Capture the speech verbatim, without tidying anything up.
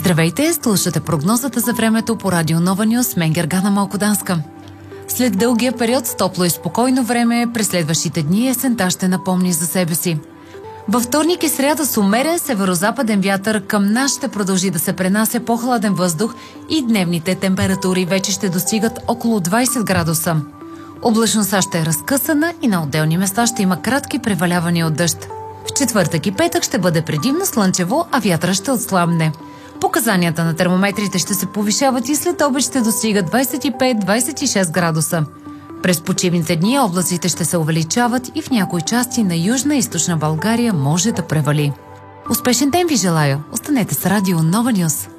Здравейте, слушате прогнозата за времето по Радио Нова Нюс, мен Гергана Малкоданска. След дългия период с топло и спокойно време, през следващите дни есента ще напомни за себе си. Във вторник и сряда с умерен северозападен вятър към нас ще продължи да се пренася по-хладен въздух и дневните температури вече ще достигат около двайсет градуса. Облачността ще е разкъсана и на отделни места ще има кратки превалявания от дъжд. В четвъртък и петък ще бъде предимно слънчево, а вятъра ще отслабне. Показанията на термометрите ще се повишават и след обед ще достигат двайсет и пет до двайсет и шест градуса. През почивните дни облаците ще се увеличават и в някои части на Южна и Източна България може да превали. Успешен ден ви желая! Останете с Радио Нова Нюс!